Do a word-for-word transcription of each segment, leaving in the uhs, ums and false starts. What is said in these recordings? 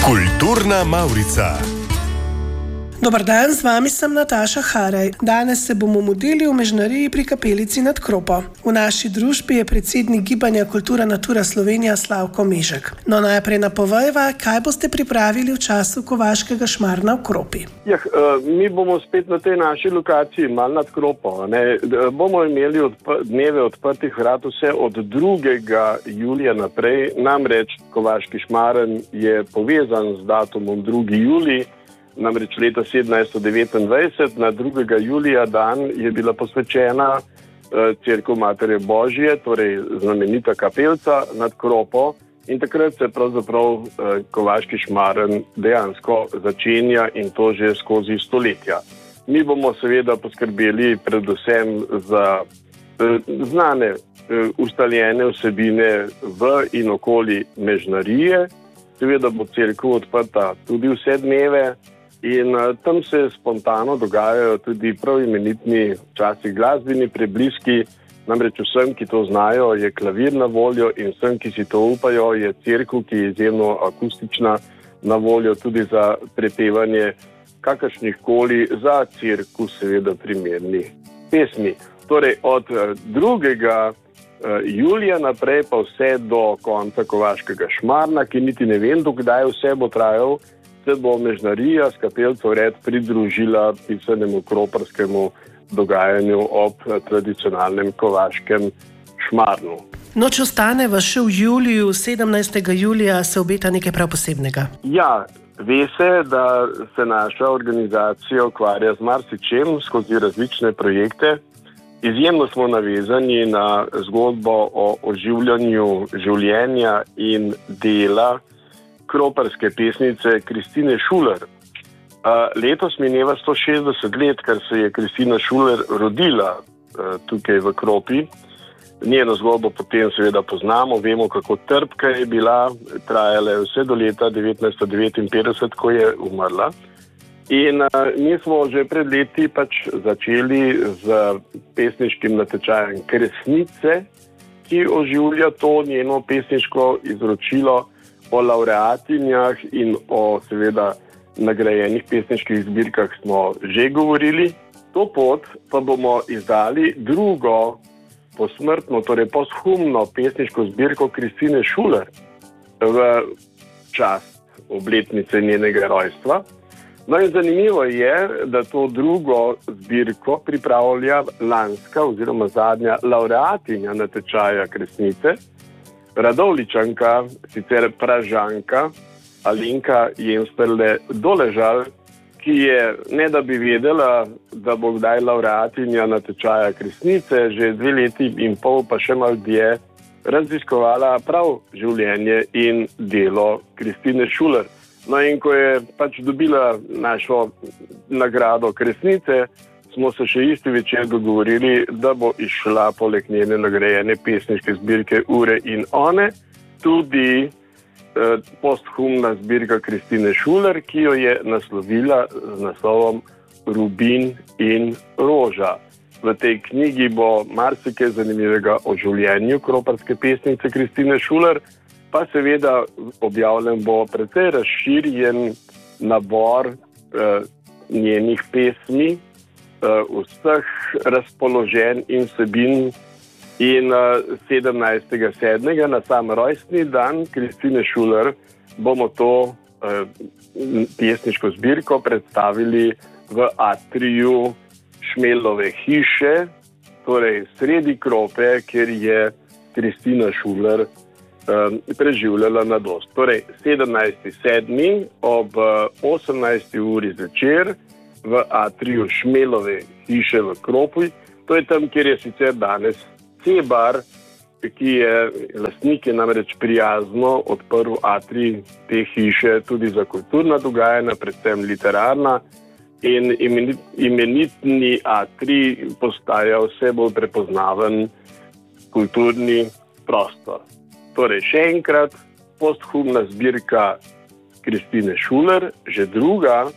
Kulturna Mavrica. Dobar dan, z vami sem Nataša Haraj. Danes se bomo mudili v Mežnariji pri Kapelici nad Kropo. V naši družbi je predsednik gibanja Kultura Natura Slovenija Slavko Mežek. No, najprej napovejva, kaj boste pripravili v času Kovaškega šmarna v Kropi. Ja, mi bomo spet na tej naši lokaciji, malo nad Kropo. Ne? Bomo imeli odp- dneve odprtih vrat vse od drugega julija naprej. Namreč Kovaški šmaren je povezan z datumom drugi julij. Namreč leta sedemnajststo devetindvajset na drugega julija dan je bila posvečena eh, Cerkev Matere Božje, torej znamenita kapelica nad Kropo, in takrat se pravzaprav eh, Kovaški šmaren dejansko začenja, in to že skozi stoletja. Mi bomo seveda poskrbeli predvsem za eh, znane, eh, ustaljene vsebine v in okoli Mežnarije. Seveda bo cerkev odprta tudi vse dneve. In uh, tam se spontano dogajajo tudi prav imenitni včasih glasbeni prebliski, namreč vsem, ki to znajo, je klavir na voljo, in vsem, ki si to upajo, je cerkev, ki je izjemno akustična, na voljo tudi za prepevanje kakršnih koli za cerkev seveda primernih pesmi. Torej od drugega julija naprej pa vse do konca Kovaškega šmarna, ki niti ne vem, dokdaj vse bo trajal, se bo Mežnarija s kapelico vred pridružila pisanemu kroparskemu dogajanju ob tradicionalnem Kovaškem šmarnu. No, če ostaneva še v juliju, sedemnajstega julija se obeta nekaj prav posebnega. Ja, ve se, da se naša organizacija ukvarja z marsičem skozi različne projekte. Izjemno smo navezani na zgodbo o oživljanju življenja in dela kroparske pesnice Kristine Šuler. Uh, letos mineva sto šestdeset let, kar se je Kristina Šuler rodila uh, tukaj v Kropi. Njeno zgodbo potem seveda poznamo, vemo, kako trpka je bila, trajala je vse do leta devetnajststo devetinpetdeset, ko je umrla. In uh, mi smo že pred leti pač začeli z pesniškim natečajem Kresnice, ki oživlja to njeno pesniško izročilo. O laureatinjah in o seveda nagrajenih pesniških zbirkah smo že govorili. To pot pa bomo izdali drugo posmrtno, torej posthumno pesniško zbirko Kristine Šuler v čast obletnice njenega rojstva. No in zanimivo je, da to drugo zbirko pripravlja lanska oziroma zadnja laureatinja natečaja Kresnice, Radovličanka, sicer Pražanka, Alenka Jensperle Doležal, ki je, ne da bi vedela, da bo kdaj laureatinja natečaja Kresnice, že dve leti in pol pa še malo dlje raziskovala prav življenje in delo Kristine Šuler. No in ko je pač dobila našo nagrado Kresnice, smo se še isti večer dogovorili, da bo išla poleg njene nagrajene pesniške zbirke Ure in one tudi eh, posthumna zbirka Kristine Šuler, ki jo je naslovila z naslovom Rubin in roža. V tej knjigi bo marsikaj zanimivega o življenju kroparske pesnice Kristine Šuler, pa seveda objavljen bo precej razširjen nabor eh, njenih pesmi, vseh razpoloženj in vsebin, in sedemnajstega sedmega na sam rojstni dan Kristine Šuler bomo to uh, pesniško zbirko predstavili v atriju Šmelove hiše, torej sredi Krope, kjer je Kristina Šuler um, preživljala mladost. Torej sedemnajstega sedmega ob osemnajsti uri zvečer v atriju Šmelove hiše v Kropi. To je tam, kjer je sicer danes C-bar, ki je lastnik je namreč prijazno odprl atrij te hiše tudi za kulturna dogajanja, predvsem literarna, in imenitni atrij postaja vse bolj prepoznaven kulturni prostor. Torej še enkrat, posthumna zbirka Kristine Šuler, že druga,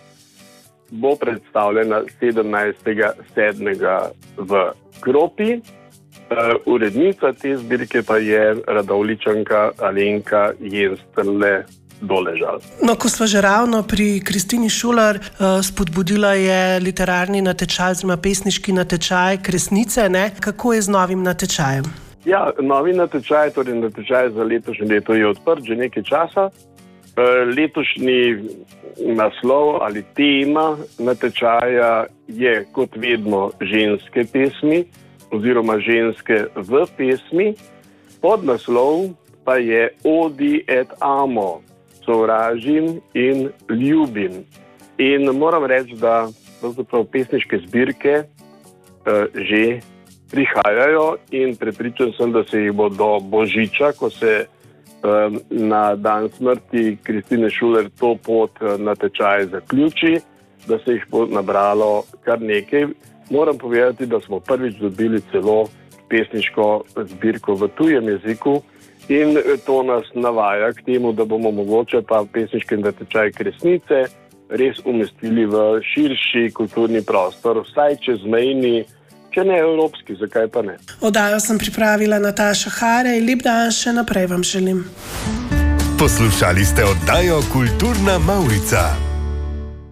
bo predstavljena sedemnajstega sedmega v Kropi. Urednica te zbirke pa je Radovljičanka Alenka Jensterle Doležal. No, ko sva že ravno pri Kristini Šuler, uh, spodbudila je literarni natečaj oziroma pesniški natečaj Kresnice, ne? Kako je z novim natečajem? Ja, novi natečaj, torej natečaj za letošnje leto je odprt že nekaj časa. Uh, letošnji naslov ali tema natečaja je kot vedno ženske pesmi oziroma ženske v pesmi. Podnaslov pa je Odi et amo. Sovražim in ljubim. In moram reči, da pravzaprav pesniške zbirke uh, že prihajajo in prepričan sem, da se jih bo do Božiča, ko se um, na dan smrti Kristine Šuler to pot uh, natečaj zaključi, da se jih bo nabralo kar nekaj. Moram povedati, da smo prvič dobili celo pesniško zbirko v tujem jeziku. In to nas navaja k temu, da bomo mogoče pa pesniški natečaj Kresnice res umestili v širši kulturni prostor, vsaj čezmejni, če ne evropski, zakaj pa ne. Oddajo sem pripravila Nataša Harej, lep dan še naprej vam želim. Poslušali ste oddajo Kulturna Mavrica.